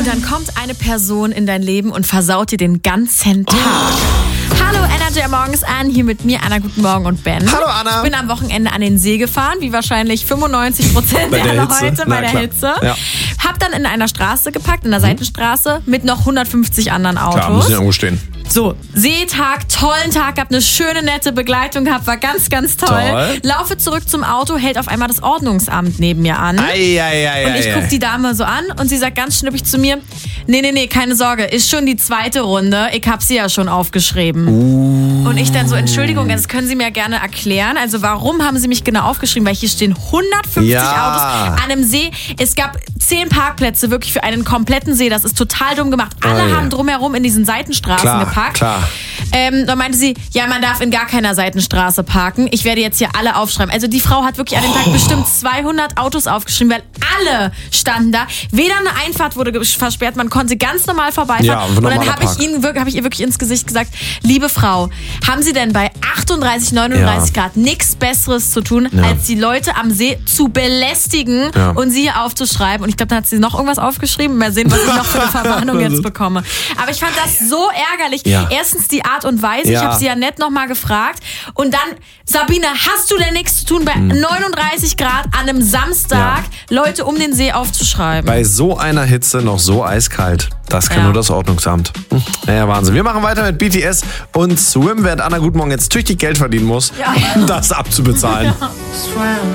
Und dann kommt eine Person in dein Leben und versaut dir den ganzen Tag. Hallo, Energy morgens an, hier mit mir, Anna, guten Morgen und Ben. Hallo, Anna. Ich bin am Wochenende an den See gefahren, wie wahrscheinlich 95% der heute bei der Hitze. Ja. Hab dann in einer Straße geparkt, in der Seitenstraße, mit noch 150 anderen Autos. Klar, müssen ja irgendwo stehen. So, Seetag, tollen Tag, hab eine schöne, nette Begleitung gehabt, war ganz, ganz toll. Laufe zurück zum Auto, hält auf einmal das Ordnungsamt neben mir an. Und ich guck die Dame so an und sie sagt ganz schnippig zu mir, nee, keine Sorge, ist schon die zweite Runde, ich hab sie ja schon aufgeschrieben. Und ich dann so, Entschuldigung, das können Sie mir gerne erklären, also warum haben Sie mich genau aufgeschrieben, weil hier stehen 150 Autos an einem See, es gab 10 Parkplätze wirklich für einen kompletten See, das ist total dumm gemacht. Alle haben drumherum in diesen Seitenstraßen geparkt. Klar. Dann meinte sie, ja, man darf in gar keiner Seitenstraße parken. Ich werde jetzt hier alle aufschreiben. Also die Frau hat wirklich an dem Tag bestimmt 200 Autos aufgeschrieben, weil alle standen da. Weder eine Einfahrt wurde versperrt, man konnte ganz normal vorbeifahren. Ja, und dann habe ich ihr wirklich ins Gesicht gesagt, liebe Frau, haben Sie denn bei 38, 39 Grad nichts Besseres zu tun, als die Leute am See zu belästigen und sie hier aufzuschreiben? Und ich glaube, dann hat sie noch irgendwas aufgeschrieben. Mal sehen, was ich noch für eine Verwarnung jetzt bekomme. Aber ich fand das so ärgerlich. Ja. Erstens die Art und Weise. Ich habe sie ja nett nochmal gefragt. Und dann, Sabine, hast du denn nichts zu tun, bei 39 Grad an einem Samstag Leute um den See aufzuschreiben? Bei so einer Hitze noch so eiskalt. Das kann nur das Ordnungsamt. Naja, Wahnsinn. Wir machen weiter mit BTS und Swim, während Anna guten Morgen jetzt tüchtig Geld verdienen muss, um das abzubezahlen.